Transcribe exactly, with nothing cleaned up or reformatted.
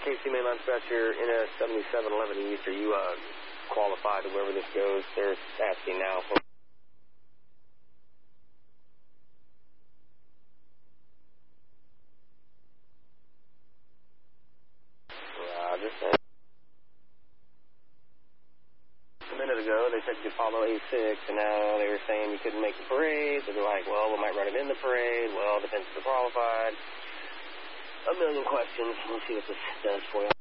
K C Mainline Dispatcher, N S seventy-seven eleven East, are you uh, qualified wherever this goes? They're asking now for... Roger, thanks. A minute ago, they said you could follow A six, and now they were saying you couldn't make the parade. So they're like, well, we might run it in the parade. Well, depends if they're qualified. A million questions. We'll see what this does for you.